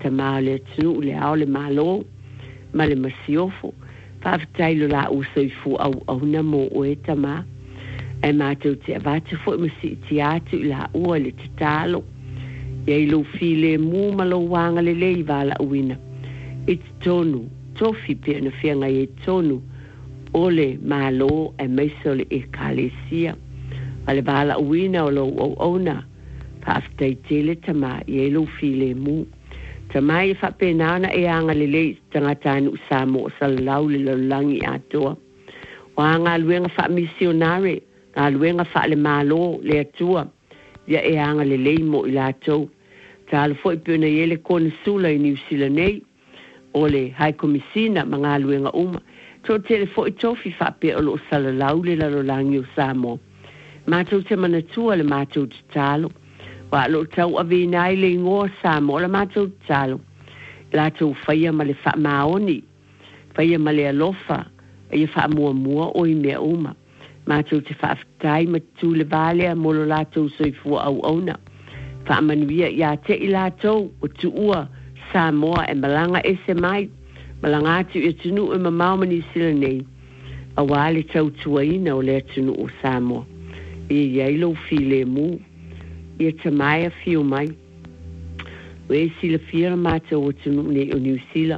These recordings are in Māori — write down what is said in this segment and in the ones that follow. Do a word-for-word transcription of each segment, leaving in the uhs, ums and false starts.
tama le tunu le ao le malo ma le masiofo whaafitai lo la usaifu au au na mo o e tama e mātou te avate fo masi ti atu la ua le te talo ia ilo file mu malo wanga le le vala uina it's tonu tofi pe na fianga e tonu ole malo e meso le e kalesia ale vala uina o lo o ona whaafitai tele tama ia ilo file mu tama i whapenana e anga le le tangatanu usamo o salalau le lolangi atoa wa ngā luenga wha misionare ngā luenga wha le malo le atua ia e anga le le mo i lātou tālo fo i puna i ele kona sula i New Zealand nei o le hai komisina ma ngā luenga uma tō tele fo i tofi wha pe o lo salalau le lolangi o Samoa mātou te manatua le mātou te tālo wa lo tau ave nai le ngoa Samoa le mātou te tālo lātou whaia ma le wha maoni whaia ma le alofa e wha mua mua o i mea uma mātou te whaafitai ma tu le vale a molo lātou soifua au auna wha amanuia ia te i lātou o tu ua Samoa e malanga e se mai malanga atu e tunu e mamau mani sila nei a wale tau tuaina o le tunu o Samoa i iailo file mu ia te mai a fiu mai we sila fira mātou o tunu nei o New Zealand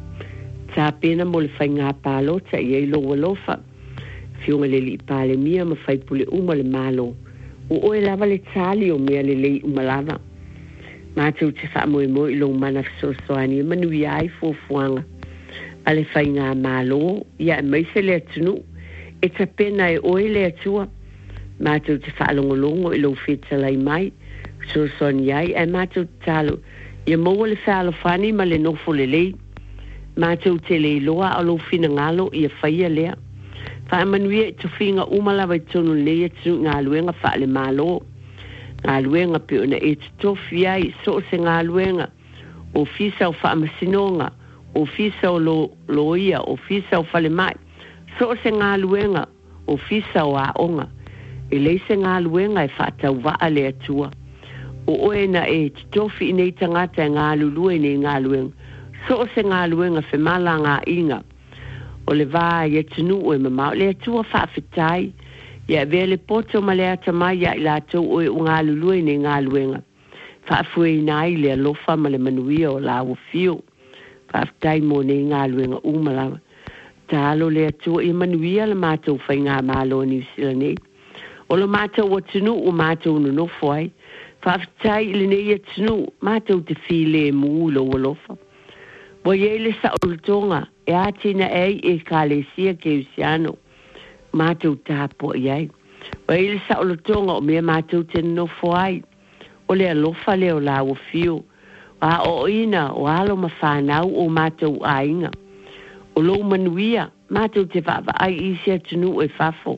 tā pena mo le whai ngā pālota i eilo walofa fiunga le li pāle mia ma whai pule uma le malo o oe lava le tāli o mea le lei uma lava mātou te wha moe moe ilo mana fisosoani e manui ai fuafuanga a le whai ngā malo ia e maise le atunu e ta pena e oe le atua mātou te wha alongolongo ilo whetalai mai fisosoani ai e mātou talo ia moa le wha alofani ma le nofo le lei mātou te le loa alo fina ngalo ia whaia lea. Wha amanuia e tofinga umalawa i tonu lea tunu ngā luenga wha le malo. Ngā luenga pe ona e tofi ai so se ngā luenga o fisa o wha amasinonga, o fisa o lo, loia, o fisa o whale mai. So se ngā luenga o fisa o aonga. E leise ngā luenga e wha tau waa le atua. O oena e tofi i nei tangata e ngā lulue nei ngā luenga. So se ngā luenga whe mala ngā inga. O le vā ia tunu o e mamau. Le atua whaafitai. Ia vele poto ma le atamai ia i lātou o e o ngā lulue nei ngā luenga. Whaafue nai le alofa ma le manuia o la fio. Whaafitai mo nei ngā luenga umalawa. Tālo le atua i manuia le mātou whai ngā mālo New Zealand nei. O le mātou o tunu o mātou no fwai. Whaafitai le nei ia tunu mātou te while mu lo alofa. Wa yele sa ulutonga e atina ei e kalesia ke usiano mātou tāpo iai. Wa yele sa ulutonga o mea mātou te nofo ai. O le alofa leo la o fio. Wa o ina o alo mawhanau o mātou ainga. O lo manuia mātou te whaava ai isia tunu e whafo.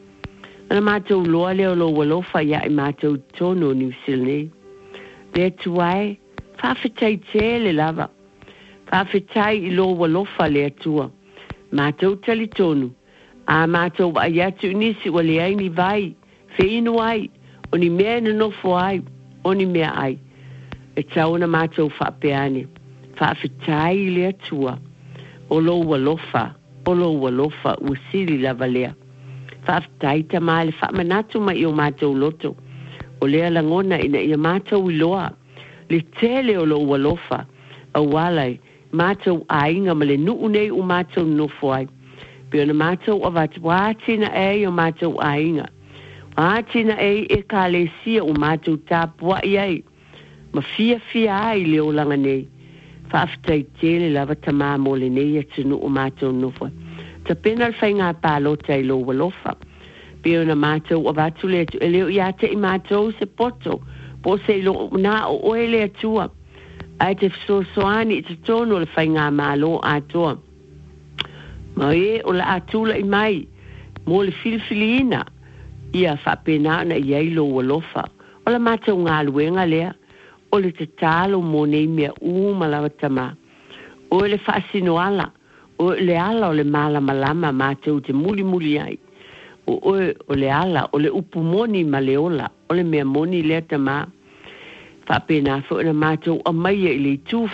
Ana mātou loa leo lo walofa ia i mātou tono New Zealand. Le tuai whawhitai tele lava. Whawhitai i lo walofa le atua. Mātou tali tonu. A mātou wa iatu nisi wa le aini vai. Whiinu ai. O ni mea na nofo ai. O ni mea ai. E tauna mātou whapeane. Whawhitai le atua. O lo walofa. O lo walofa. Ua siri lava lea. Whawhitai ta maa le whamanatu ma i o mātou loto. O lea langona ina i a mātou i loa. Le tele o lo walofa. A walai. Mātou ainga ma le nuu nei o mātou nofo ai. Pio na mātou a vati wātina e o mātou ainga. Wātina e e ka lesia o mātou tāpua i ai. Ma fia fia ai leo langa nei. Whaafitai tele lava tamā mo le nei atunu o mātou nofo ai. Ta pena whai ngā pālota i lo walofa. Pio na mātou a vatu le atu. E leo i ate i mātou se poto. Po se ilo na o oe le atua. Ai te fisosoani i te tono le whai ngā mālo atoa. Ma e o la atula i mai. Mo le filifiliina. Ia whapena na i eilo walofa. O la mātou ngā luenga lea. O le te tālo mo nei mea umalawa tamā. O le whaasino ala. O le ala o le mala malama mātou te muli muli ai. O, o, o le ala o le upu moni ma le ola. O le mea moni lea tamā. Whapena fo na mātou a mai e le tū